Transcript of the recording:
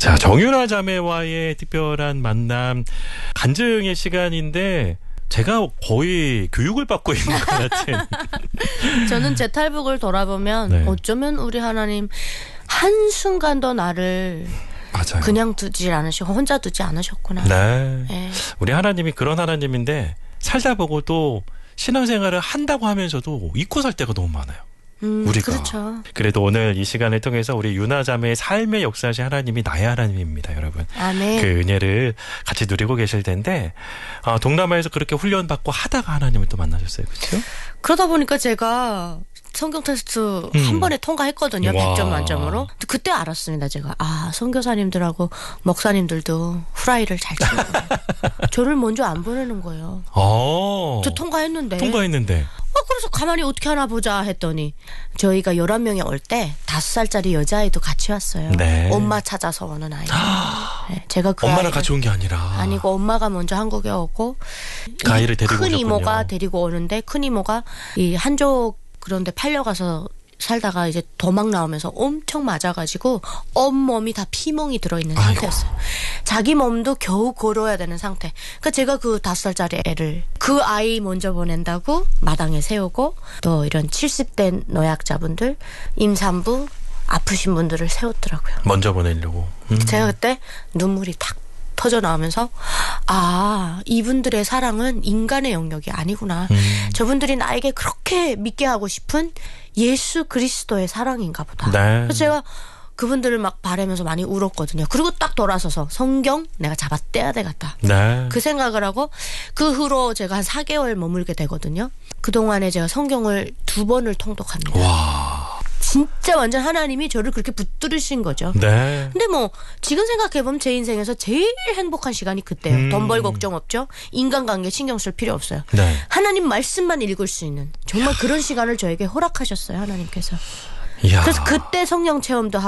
자, 정윤아 자매와의 특별한 만남 간증의 시간인데 제가 거의 교육을 받고 있는 것 같은. 저는 제 탈북을 돌아보면 네. 어쩌면 우리 하나님 한순간도 나를 맞아요. 그냥 두지 않으시고 혼자 두지 않으셨구나. 네. 네. 우리 하나님이 그런 하나님인데 살다 보고 또 신앙생활을 한다고 하면서도 잊고 살 때가 너무 많아요. 우리가. 그렇죠. 그래도 오늘 이 시간을 통해서 우리 유나 자매의 삶의 역사하신 하나님이 나의 하나님입니다, 여러분. 아멘. 그 은혜를 같이 누리고 계실 텐데 동남아에서 그렇게 훈련받고 하다가 하나님을 또 만나셨어요, 그렇죠? 그러다 보니까 제가 성경 테스트 한 번에 통과했거든요. 와. 100점 만점으로. 그때 알았습니다. 제가 선교사님들하고 목사님들도 후라이를 잘 치는구나. 저를 먼저 안 보내는 거예요. 저 통과했는데. 그래서 가만히 어떻게 하나 보자 했더니 저희가 11명이 올 때 5살짜리 여자아이도 같이 왔어요. 네. 엄마 찾아서 오는 아이. 네, 제가 그 엄마랑 아이를 같이 온 게 아니라. 아니고 엄마가 먼저 한국에 오고 그 아이를 데리고 큰 오셨군요. 이모가 데리고 오는데 큰 이모가 이 한족 그런데 팔려가서 살다가 이제 도망 나오면서 엄청 맞아가지고 온몸이 다 피멍이 들어있는 상태였어요. 자기 몸도 겨우 걸어야 되는 상태. 그러니까 제가 그 5살짜리 애를 그 아이 먼저 보낸다고 마당에 세우고 또 이런 70대 노약자분들 임산부 아프신 분들을 세웠더라고요. 먼저 보내려고. 제가 그때 눈물이 탁 터져 나오면서 이분들의 사랑은 인간의 영역이 아니구나. 저분들이 나에게 그렇게 믿게 하고 싶은 예수 그리스도의 사랑인가 보다. 네. 그래서 제가 그분들을 막 바라면서 많이 울었거든요. 그리고 딱 돌아서서 성경 내가 잡아떼야 되겠다. 네. 그 생각을 하고 그 후로 제가 한 4개월 머물게 되거든요. 그동안에 제가 성경을 2번을 통독합니다. 와. 진짜 완전 하나님이 저를 그렇게 붙들으신 거죠. 네. 근데 뭐 지금 생각해보면 제 인생에서 제일 행복한 시간이 그때예요. 돈 벌 걱정 없죠. 인간관계 신경 쓸 필요 없어요. 네. 하나님 말씀만 읽을 수 있는 정말 그런 시간을 저에게 허락하셨어요. 하나님께서. 이야. 그래서 그때 성령 체험도